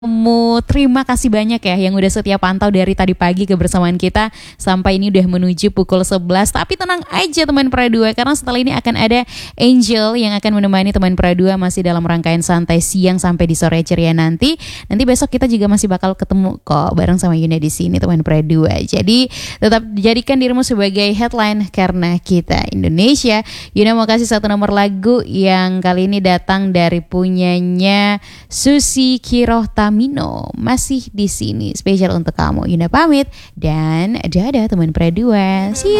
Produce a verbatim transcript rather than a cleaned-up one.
Mu terima kasih banyak ya yang udah setia pantau dari tadi pagi kebersamaan kita sampai ini udah menuju pukul sebelas. Tapi tenang aja teman Pradua, karena setelah ini akan ada Angel yang akan menemani teman Pradua masih dalam rangkaian santai siang sampai di sore ceria nanti. Nanti besok kita juga masih bakal ketemu kok bareng sama Yunda di sini teman Pradua. Jadi tetap jadikan dirimu sebagai headline karena kita Indonesia. Yunda mau kasih satu nomor lagu yang kali ini datang dari punyanya Susi Kirohta Mino, masih di sini spesial untuk kamu. Yunda pamit dan dadah teman Pradua. See you.